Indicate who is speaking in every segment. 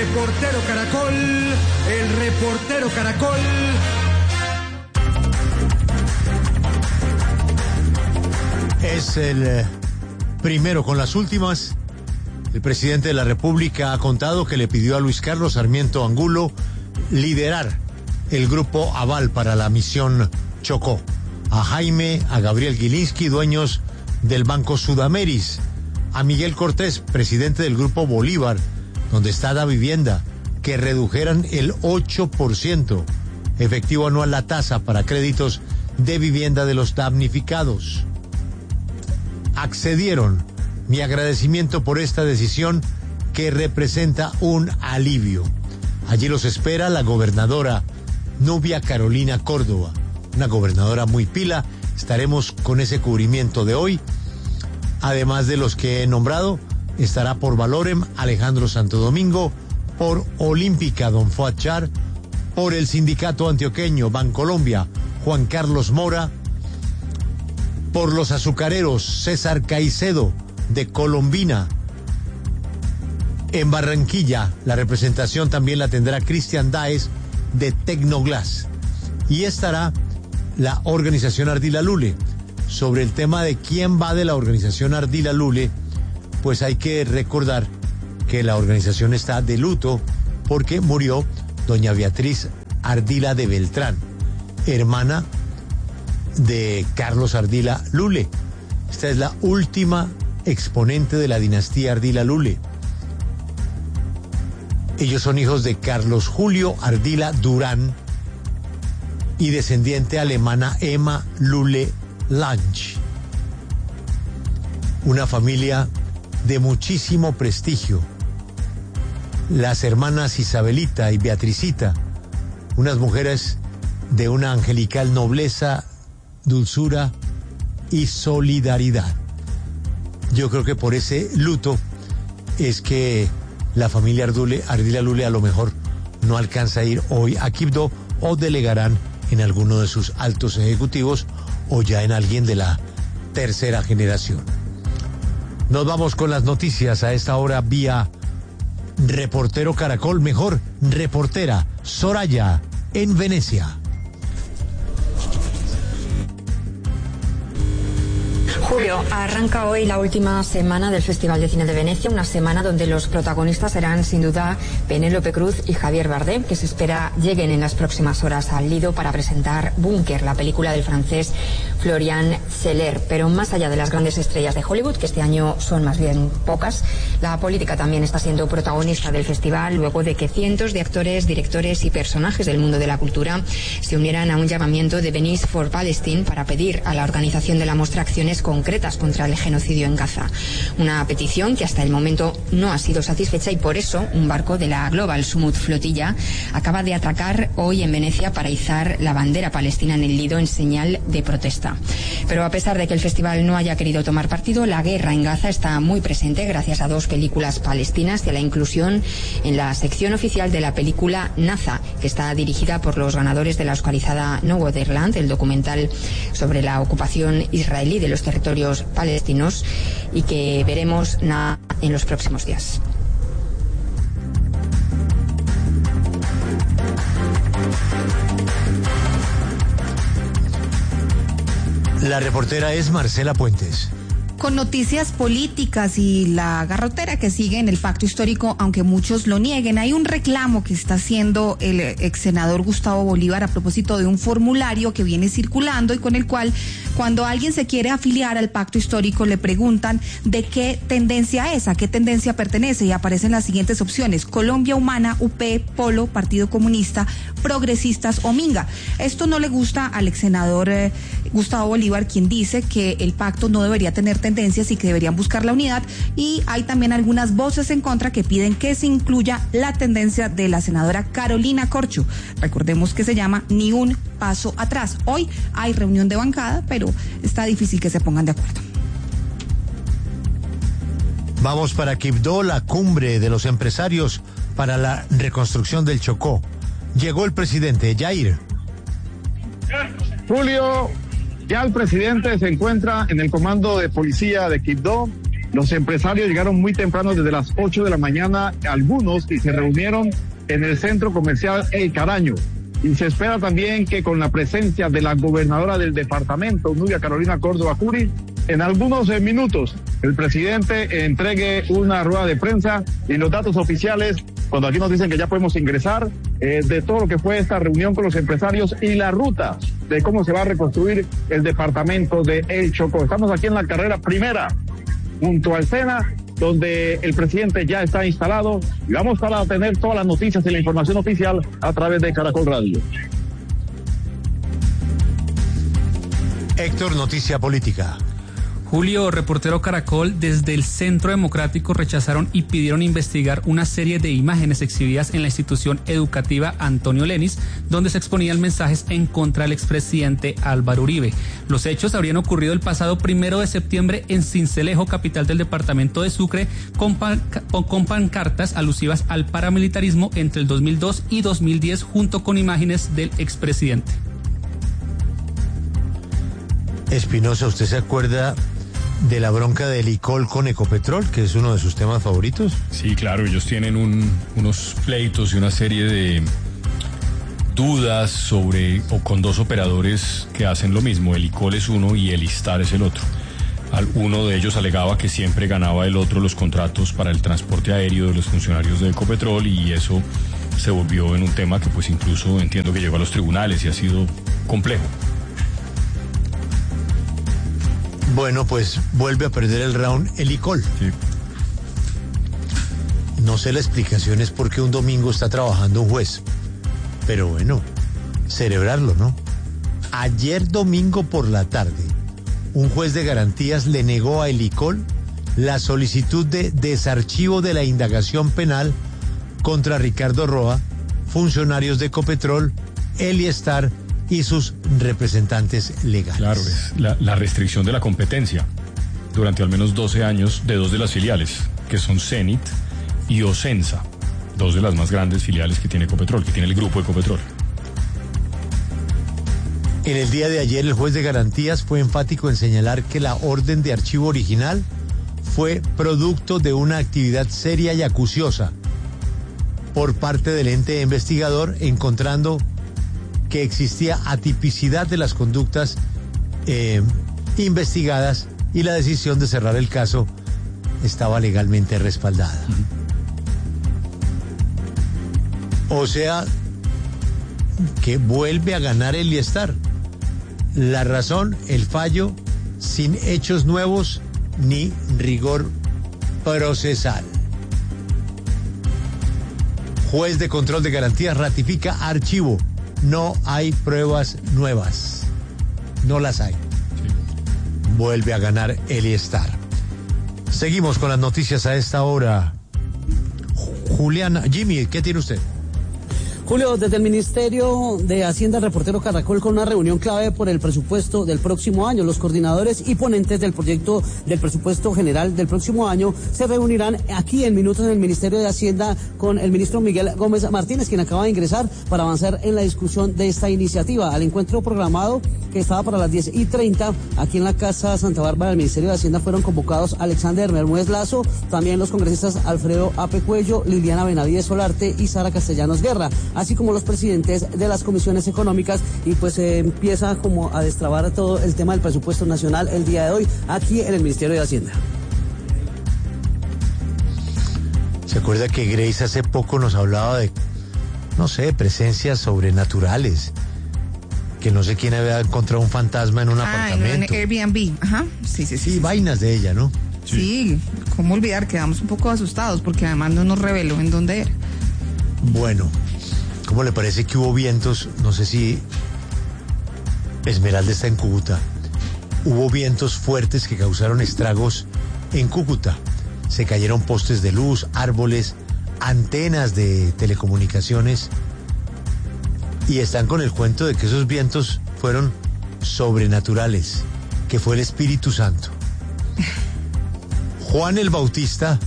Speaker 1: reportero Caracol, el reportero Caracol.
Speaker 2: Es el primero con las últimas. El presidente de la República ha contado que le pidió a Luis Carlos Sarmiento Angulo liderar el grupo Aval para la misión Chocó. A Jaime, a Gabriel Gilinski, dueños del Banco Sudameris, a Miguel Cortés, presidente del Grupo Bolívar, donde está la vivienda, que redujeran el 8% efectivo anual la tasa para créditos de vivienda de los damnificados. Accedieron. Mi agradecimiento por esta decisión que representa un alivio. Allí los espera la gobernadora Nubia Carolina Córdoba, una gobernadora muy pila. Estaremos con ese cubrimiento de hoy. Además de los que he nombrado, estará por Valorem Alejandro Santo Domingo, por Olímpica Don Fuad Char, por el Sindicato Antioqueño Bancolombia Juan Carlos Mora, por los azucareros César Caicedo de Colombina. En Barranquilla la representación también la tendrá Cristian Daes de Tecnoglass. Y estará la organización Ardila Lule. Sobre el tema de quién va de la organización Ardila Lule, pues hay que recordar que la organización está de luto porque murió doña Beatriz Ardila de Beltrán, hermana de Carlos Ardila Lule. Esta es la última exponente de la dinastía Ardila Lule. Ellos son hijos de Carlos Julio Ardila Durán y descendiente alemana Emma Lule Lange. Una familia de muchísimo prestigio. Las hermanas Isabelita y Beatricita, unas mujeres de una angelical nobleza, dulzura y solidaridad. Yo creo que por ese luto es que la familia Ardila Lule a lo mejor no alcanza a ir hoy a Quibdó, o delegarán en alguno de sus altos ejecutivos o ya en alguien de la tercera generación. Nos vamos con las noticias a esta hora vía reportero Caracol, mejor reportera Soraya en Venecia.
Speaker 3: Julio, arranca hoy la última semana del Festival de Cine de Venecia, una semana donde los protagonistas serán sin duda Penélope Cruz y Javier Bardem, que se espera lleguen en las próximas horas al Lido para presentar Búnker, la película del francés Florian Zeller. Pero más allá de las grandes estrellas de Hollywood, que este año son más bien pocas, la política también está siendo protagonista del festival, luego de que cientos de actores, directores y personajes del mundo de la cultura se unieran a un llamamiento de Venice for Palestine para pedir a la organización de la muestra acciones concretas contra el genocidio en Gaza. Una petición que hasta el momento no ha sido satisfecha y por eso un barco de la Global Summit Flotilla acaba de atracar hoy en Venecia para izar la bandera palestina en el Lido en señal de protesta. Pero a pesar de que el festival no haya querido tomar partido, la guerra en Gaza está muy presente gracias a dos películas palestinas y a la inclusión en la sección oficial de la película Naza, que está dirigida por los ganadores de la oscarizada Nowaderland, el documental sobre la ocupación israelí de los territorios palestinos, y que veremos en los próximos días.
Speaker 2: La reportera es Marcela Puentes.
Speaker 4: Con noticias políticas y la garrotera que sigue en el pacto histórico, aunque muchos lo nieguen, hay un reclamo que está haciendo el ex senador Gustavo Bolívar a propósito de un formulario que viene circulando y con el cual, cuando alguien se quiere afiliar al pacto histórico, le preguntan de qué tendencia es, a qué tendencia pertenece, y aparecen las siguientes opciones: Colombia Humana, UP, Polo, Partido Comunista, Progresistas o Minga. Esto no le gusta al ex senador Gustavo Bolívar, quien dice que el pacto no debería tener tendencias y que deberían buscar la unidad, y hay también algunas voces en contra que piden que se incluya la tendencia de la senadora Carolina Corcho. Recordemos que se llama Ni un paso atrás. Hoy hay reunión de bancada, pero está difícil que se pongan de acuerdo.
Speaker 2: Vamos para Quibdó, la cumbre de los empresarios para la reconstrucción del Chocó. Llegó el presidente Jair.
Speaker 5: Julio, ya el presidente se encuentra en el comando de policía de Quibdó, Los empresarios llegaron muy temprano, desde las 8 de la mañana, algunos, y se reunieron en el centro comercial El Caraño. Y se espera también que con la presencia de la gobernadora del departamento, Nubia Carolina Córdoba Curi, en algunos minutos el presidente entregue una rueda de prensa y los datos oficiales, cuando aquí nos dicen que ya podemos ingresar, de todo lo que fue esta reunión con los empresarios y la ruta de cómo se va a reconstruir el departamento de El Chocó. Estamos aquí en la carrera primera, junto al SENA, donde el presidente ya está instalado, y vamos para tener todas las noticias y la información oficial a través de Caracol Radio.
Speaker 2: Héctor, noticia política.
Speaker 6: Julio, reportero Caracol, desde el Centro Democrático rechazaron y pidieron investigar una serie de imágenes exhibidas en la institución educativa Antonio Lenis, donde se exponían mensajes en contra del expresidente Álvaro Uribe. Los hechos habrían ocurrido el pasado 1 de septiembre en Sincelejo, capital del departamento de Sucre, con pancartas alusivas al paramilitarismo entre el 2002 y 2010, junto con imágenes del expresidente.
Speaker 2: Espinosa, ¿usted se acuerda de la bronca de Elicol con Ecopetrol, que es uno de sus temas favoritos?
Speaker 7: Sí, claro, ellos tienen unos pleitos y una serie de dudas sobre, o con dos operadores que hacen lo mismo. Elicol es uno y Elistar es el otro. Uno de ellos alegaba que siempre ganaba el otro los contratos para el transporte aéreo de los funcionarios de Ecopetrol, y eso se volvió en un tema que pues incluso entiendo que llegó a los tribunales y ha sido complejo.
Speaker 2: Bueno, pues vuelve a perder el round Elicol.
Speaker 7: Sí.
Speaker 2: No sé la explicación, es porque un domingo está trabajando un juez. Pero bueno, celebrarlo, ¿no? Ayer domingo por la tarde, un juez de garantías le negó a Elicol la solicitud de desarchivo de la indagación penal contra Ricardo Roa, funcionarios de Ecopetrol, Elistar y sus representantes legales.
Speaker 7: Claro, es la restricción de la competencia durante al menos 12 años de dos de las filiales, que son Cenit y Ocensa, dos de las más grandes filiales que tiene Ecopetrol, que tiene el grupo Ecopetrol.
Speaker 2: En el día de ayer, el juez de garantías fue enfático en señalar que la orden de archivo original fue producto de una actividad seria y acuciosa por parte del ente investigador, encontrando que existía atipicidad de las conductas investigadas, y la decisión de cerrar el caso estaba legalmente respaldada. O sea, que vuelve a ganar el Elistar. La razón, el fallo, sin hechos nuevos ni rigor procesal. Juez de control de garantías ratifica archivo. No hay pruebas nuevas. No las hay. Sí. Vuelve a ganar Elistar. Seguimos con las noticias a esta hora. Juliana, Jimmy, ¿qué tiene usted?
Speaker 8: Julio, desde el Ministerio de Hacienda, reportero Caracol, con una reunión clave por el presupuesto del próximo año. Los coordinadores y ponentes del proyecto del presupuesto general del próximo año se reunirán aquí en minutos en el Ministerio de Hacienda con el ministro Miguel Gómez Martínez, quien acaba de ingresar para avanzar en la discusión de esta iniciativa. Al encuentro programado, que estaba para las 10:30, aquí en la Casa Santa Bárbara del Ministerio de Hacienda, fueron convocados Alexander Bermúdez Lazo, también los congresistas Alfredo Ape Cuello, Liliana Benavides Solarte y Sara Castellanos Guerra, así como los presidentes de las comisiones económicas, y pues se empieza como a destrabar todo el tema del presupuesto nacional el día de hoy aquí en el Ministerio de Hacienda.
Speaker 2: ¿Se acuerda que Grace hace poco nos hablaba de, no sé, presencias sobrenaturales? Que no sé quién había encontrado un fantasma en un apartamento.
Speaker 4: En Airbnb, ajá. Sí,
Speaker 2: vainas de ella, ¿no?
Speaker 4: Sí, cómo olvidar, quedamos un poco asustados porque además no nos reveló en dónde era.
Speaker 2: Bueno, ¿cómo le parece que hubo vientos? No sé si Esmeralda está en Cúcuta. Hubo vientos fuertes que causaron estragos en Cúcuta. Se cayeron postes de luz, árboles, antenas de telecomunicaciones, y están con el cuento de que esos vientos fueron sobrenaturales, que fue el Espíritu Santo. Juan el Bautista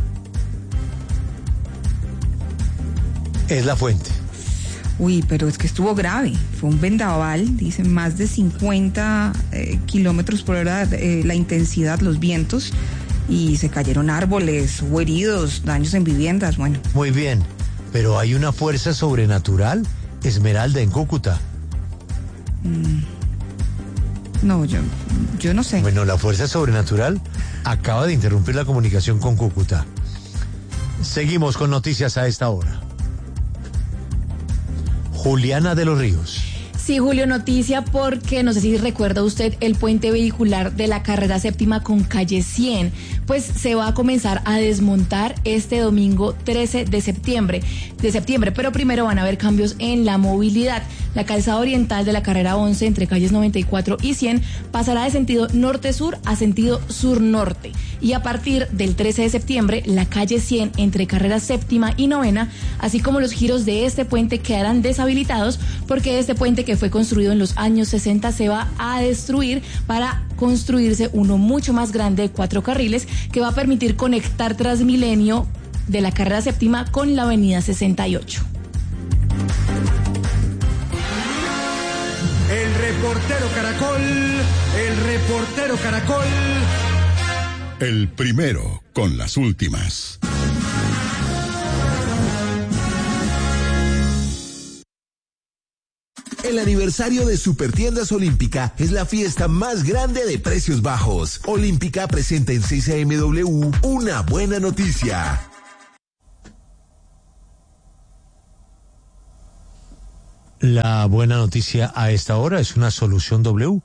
Speaker 2: es la fuente.
Speaker 4: Uy, pero es que estuvo grave. Fue un vendaval, dicen más de 50 kilómetros por hora la intensidad, los vientos, y se cayeron árboles, hubo heridos, daños en viviendas, bueno.
Speaker 2: Muy bien, pero hay una fuerza sobrenatural, Esmeralda, en Cúcuta.
Speaker 4: No, yo no sé.
Speaker 2: Bueno, la fuerza sobrenatural acaba de interrumpir la comunicación con Cúcuta. Seguimos con noticias a esta hora. Juliana de los Ríos.
Speaker 9: Sí, Julio, noticia porque no sé si recuerda usted el puente vehicular de la carrera séptima con calle 100, pues se va a comenzar a desmontar este domingo 13 de septiembre, pero primero van a haber cambios en la movilidad. La calzada oriental de la carrera 11 entre calles 94 y 100 pasará de sentido norte-sur a sentido sur-norte, y a partir del 13 de septiembre la calle 100 entre carrera séptima y novena, así como los giros de este puente quedarán deshabilitados porque este puente que fue construido en los años 60 se va a destruir para construirse uno mucho más grande de 4 carriles que va a permitir conectar Transmilenio de la carrera séptima con la avenida 68.
Speaker 1: El reportero Caracol.
Speaker 10: El primero con las últimas.
Speaker 11: El aniversario de Supertiendas Olímpica es la fiesta más grande de precios bajos. Olímpica presenta en 6am una buena noticia.
Speaker 2: La buena noticia a esta hora es una solución W.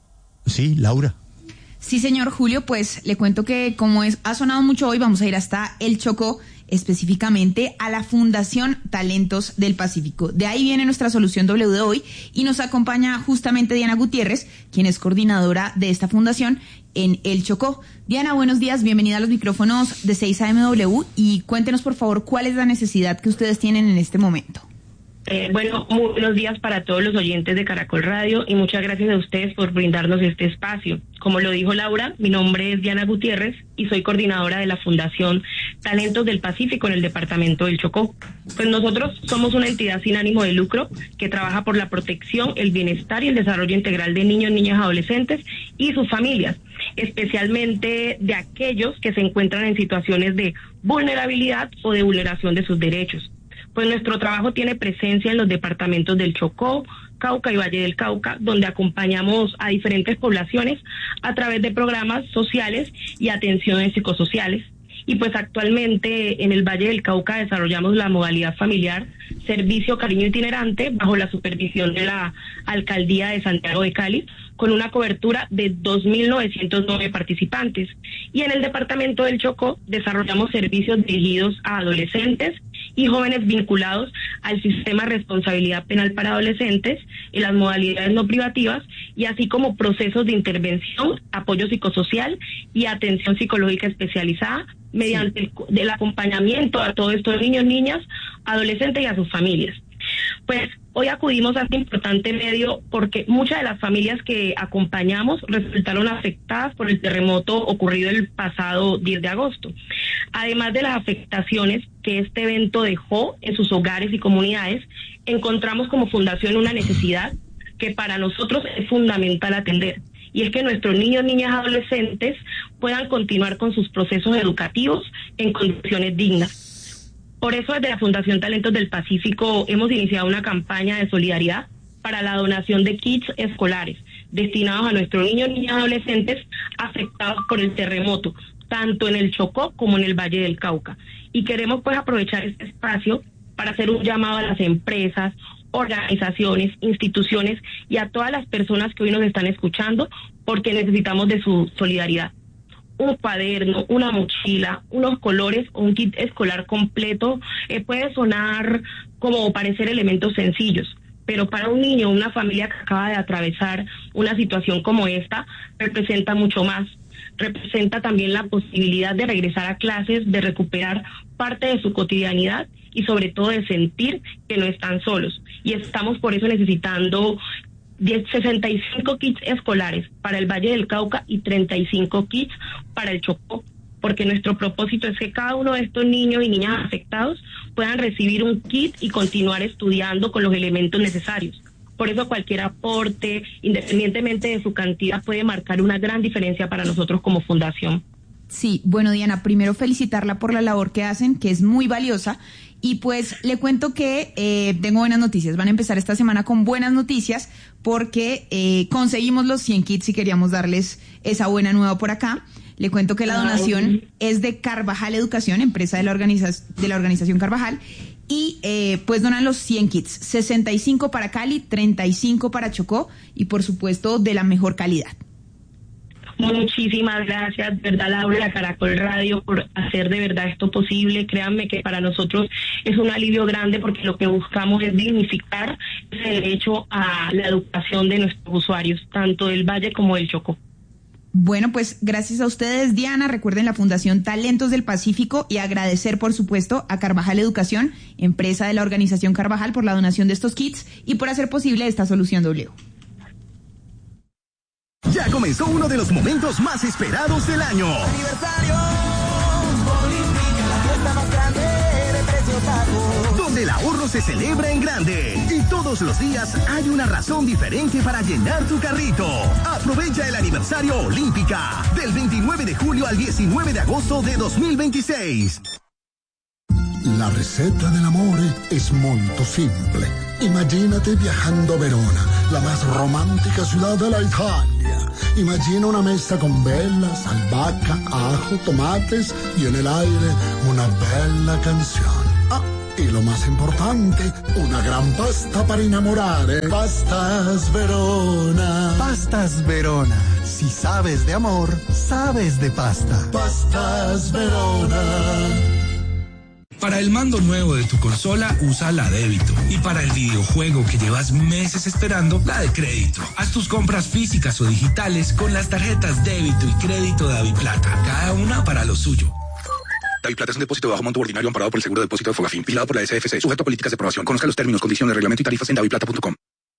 Speaker 2: Sí, Laura.
Speaker 4: Sí, señor Julio, pues le cuento que como ha sonado mucho hoy, vamos a ir hasta el Chocó, específicamente a la Fundación Talentos del Pacífico. De ahí viene nuestra solución W de hoy y nos acompaña justamente Diana Gutiérrez, quien es coordinadora de esta fundación en el Chocó. Diana, buenos días, bienvenida a los micrófonos de 6amW y cuéntenos por favor cuál es la necesidad que ustedes tienen en este momento.
Speaker 12: Bueno, muy buenos días para todos los oyentes de Caracol Radio y muchas gracias a ustedes por brindarnos este espacio. Como lo dijo Laura, mi nombre es Diana Gutiérrez y soy coordinadora de la Fundación Talentos del Pacífico en el departamento del Chocó. Pues nosotros somos una entidad sin ánimo de lucro que trabaja por la protección, el bienestar y el desarrollo integral de niños, niñas, adolescentes y sus familias, especialmente de aquellos que se encuentran en situaciones de vulnerabilidad o de vulneración de sus derechos. Pues nuestro trabajo tiene presencia en los departamentos del Chocó, Cauca y Valle del Cauca, donde acompañamos a diferentes poblaciones a través de programas sociales y atenciones psicosociales. Y pues actualmente en el Valle del Cauca desarrollamos la modalidad familiar Servicio Cariño Itinerante bajo la supervisión de la Alcaldía de Santiago de Cali, con una cobertura de 2.909 participantes. Y en el departamento del Chocó desarrollamos servicios dirigidos a adolescentes y jóvenes vinculados al sistema de responsabilidad penal para adolescentes en las modalidades no privativas y así como procesos de intervención, apoyo psicosocial y atención psicológica especializada mediante el acompañamiento a todos estos niños, niñas, adolescentes y a sus familias. Pues hoy acudimos a este importante medio porque muchas de las familias que acompañamos resultaron afectadas por el terremoto ocurrido el pasado 10 de agosto. Además de las afectaciones que este evento dejó en sus hogares y comunidades, encontramos como fundación una necesidad que para nosotros es fundamental atender. Y es que nuestros niños, niñas, adolescentes puedan continuar con sus procesos educativos en condiciones dignas. Por eso desde la Fundación Talentos del Pacífico hemos iniciado una campaña de solidaridad para la donación de kits escolares destinados a nuestros niños, niñas, adolescentes afectados por el terremoto, tanto en el Chocó como en el Valle del Cauca. Y queremos pues aprovechar este espacio para hacer un llamado a las empresas, organizaciones, instituciones y a todas las personas que hoy nos están escuchando porque necesitamos de su solidaridad. Un cuaderno, una mochila, unos colores o un kit escolar completo puede sonar como parecer elementos sencillos, pero para un niño o una familia que acaba de atravesar una situación como esta, representa mucho más. Representa también la posibilidad de regresar a clases, de recuperar parte de su cotidianidad y sobre todo de sentir que no están solos. Y estamos por eso necesitando 65 kits escolares para el Valle del Cauca y 35 kits para el Chocó, porque nuestro propósito es que cada uno de estos niños y niñas afectados puedan recibir un kit y continuar estudiando con los elementos necesarios. Por eso cualquier aporte, independientemente de su cantidad, puede marcar una gran diferencia para nosotros como fundación.
Speaker 4: Sí, bueno, Diana, primero felicitarla por la labor que hacen, que es muy valiosa. Y pues le cuento que tengo buenas noticias. Van a empezar esta semana con buenas noticias porque conseguimos los 100 kits y queríamos darles esa buena nueva por acá. Le cuento que la donación es de Carvajal Educación, empresa de la organización Carvajal. Y pues donan los 100 kits, 65 para Cali, 35 para Chocó y por supuesto de la mejor calidad.
Speaker 12: Muchísimas gracias, de verdad, Laura, a Caracol Radio, por hacer de verdad esto posible. Créanme que para nosotros es un alivio grande porque lo que buscamos es dignificar ese derecho a la educación de nuestros usuarios, tanto del Valle como del Chocó.
Speaker 4: Bueno, pues gracias a ustedes, Diana. Recuerden la Fundación Talentos del Pacífico y agradecer, por supuesto, a Carvajal Educación, empresa de la organización Carvajal, por la donación de estos kits y por hacer posible esta solución W.
Speaker 13: Ya comenzó uno de los momentos más esperados del año.
Speaker 14: Aniversario Olímpica, la fiesta más grande de precios bajos.
Speaker 13: Donde el ahorro se celebra en grande. Y todos los días hay una razón diferente para llenar tu carrito. Aprovecha el aniversario Olímpica del 29 de julio al 19 de agosto de 2026.
Speaker 15: La receta del amore es molto simple. Imagínate viajando a Verona, la más romántica ciudad de la Italia. Imagina una mesa con velas, albahaca, ajo, tomates y en el aire una bella canción. Ah, y lo más importante, una gran pasta para enamorare. Pastas Verona.
Speaker 16: Pastas Verona. Si sabes de amor, sabes de pasta.
Speaker 15: Pastas Verona.
Speaker 17: Para el mando nuevo de tu consola, usa la débito. Y para el videojuego que llevas meses esperando, la de crédito. Haz tus compras físicas o digitales con las tarjetas débito y crédito de Daviplata. Cada una para lo suyo.
Speaker 18: Daviplata es un depósito de bajo monto ordinario amparado por el seguro de depósito de Fogafín, vigilado por la SFC, sujeto a políticas de aprobación. Conozca los términos, condiciones, reglamento y tarifas en daviplata.com.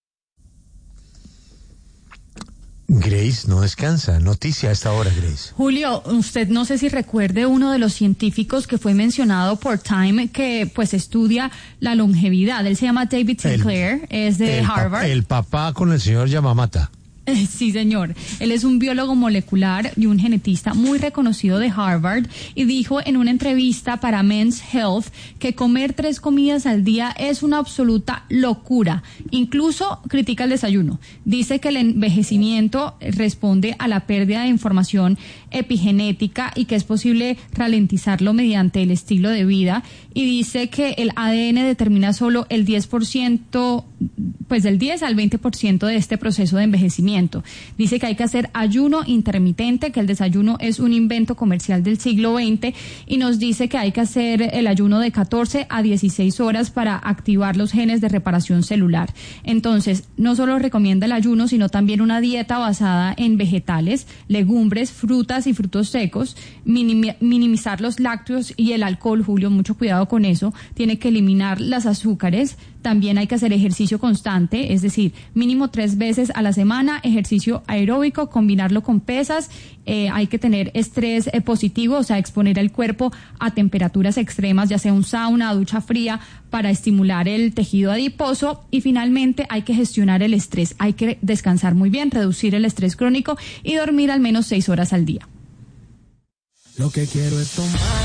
Speaker 2: Grace no descansa. Noticia a esta hora, Grace.
Speaker 19: Julio, usted no sé si recuerde uno de los científicos que fue mencionado por Time que pues estudia la longevidad. Él se llama David Sinclair, es de Harvard.
Speaker 2: El papá con el señor Yamamata.
Speaker 19: Sí, señor. Él es un biólogo molecular y un genetista muy reconocido de Harvard y dijo en una entrevista para Men's Health que comer 3 comidas al día es una absoluta locura. Incluso critica el desayuno. Dice que el envejecimiento responde a la pérdida de información epigenética y que es posible ralentizarlo mediante el estilo de vida. Y dice que el ADN determina solo el 10%, pues del 10 al 20% de este proceso de envejecimiento. Dice que hay que hacer ayuno intermitente, que el desayuno es un invento comercial del siglo XX y nos dice que hay que hacer el ayuno de 14 a 16 horas para activar los genes de reparación celular. Entonces, no solo recomienda el ayuno, sino también una dieta basada en vegetales, legumbres, frutas y frutos secos, minimizar los lácteos y el alcohol, Julio, mucho cuidado con eso, tiene que eliminar las azúcares. También hay que hacer ejercicio constante, es decir, mínimo 3 veces a la semana, ejercicio aeróbico, combinarlo con pesas, hay que tener estrés positivo, o sea, exponer el cuerpo a temperaturas extremas, ya sea un sauna, ducha fría, para estimular el tejido adiposo y finalmente hay que gestionar el estrés, hay que descansar muy bien, reducir el estrés crónico y dormir al menos 6 horas al día.
Speaker 14: Lo que quiero es tomar